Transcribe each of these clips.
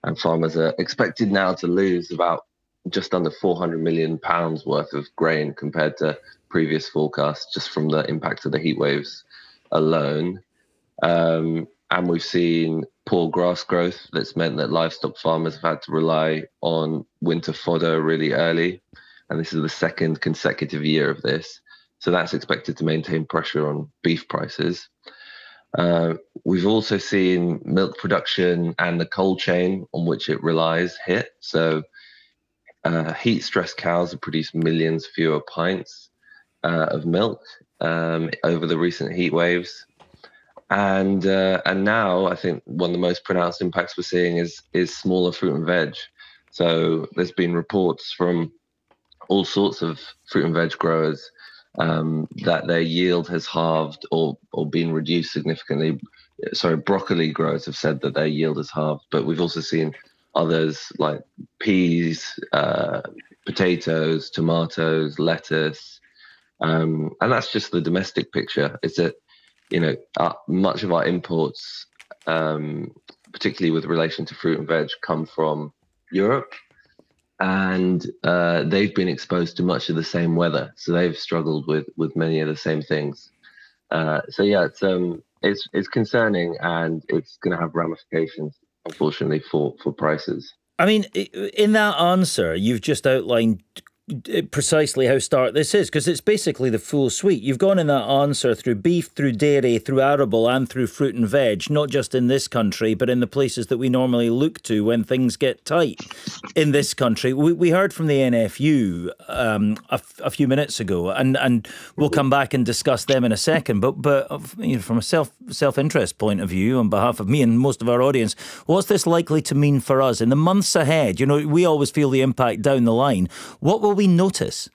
and farmers are expected now to lose about just under £400 million worth of grain compared to previous forecasts, just from the impact of the heat waves alone. And we've seen poor grass growth that's meant that livestock farmers have had to rely on winter fodder really early. And this is the second consecutive year of this. So that's expected to maintain pressure on beef prices. We've also seen milk production and the cold chain on which it relies hit. So heat-stressed cows have produced millions fewer pints of milk over the recent heat waves. And now I think one of the most pronounced impacts we're seeing is smaller fruit and veg. So there's been reports from all sorts of fruit and veg growers that their yield has halved or been reduced significantly. Sorry, broccoli growers have said that their yield has halved, but we've also seen others like peas, potatoes, tomatoes, lettuce, and that's just the domestic picture. Is that much of our imports, particularly with relation to fruit and veg, come from Europe, and they've been exposed to much of the same weather, so they've struggled with many of the same things. So yeah, it's concerning, and it's going to have ramifications, unfortunately, for prices. I mean, in that answer, you've just outlined precisely how stark this is, because it's basically the full suite. You've gone in that answer through beef, through dairy, through arable, and through fruit and veg, not just in this country, but in the places that we normally look to when things get tight in this country. We heard from the NFU a few minutes ago, and we'll come back and discuss them in a second. But from a self-interest point of view, on behalf of me and most of our audience, what's this likely to mean for us in the months ahead? We always feel the impact down the line. What will we notice?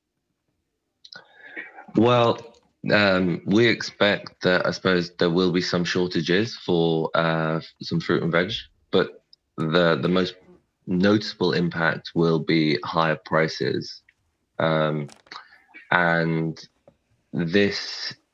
Well, we expect that, I suppose, there will be some shortages for some fruit and veg, but the most noticeable impact will be higher prices. And this